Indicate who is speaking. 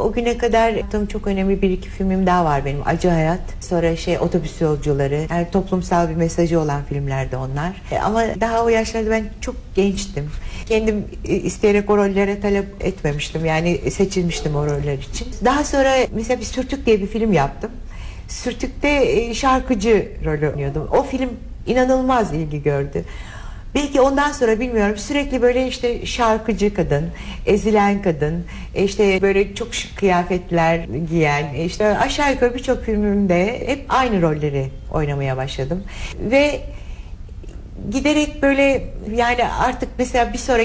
Speaker 1: o güne kadar yaptığım çok önemli bir iki filmim daha var benim. Acı Hayat, sonra Otobüs Yolcuları. Yani toplumsal bir mesajı olan filmlerdi onlar. Ama daha o yaşlarda ben çok gençtim. Kendim isteyerek o rollere talep etmemiştim. Yani seçilmiştim o roller için. Daha sonra mesela bir Sürtük diye bir film yaptım. Sürtük'te şarkıcı rolü oynuyordum. O film inanılmaz ilgi gördü. Belki ondan sonra bilmiyorum, sürekli böyle işte şarkıcı kadın, ezilen kadın, işte böyle çok şık kıyafetler giyen, işte aşağı yukarı birçok filmimde hep aynı rolleri oynamaya başladım. Ve giderek böyle, yani artık mesela bir sonraki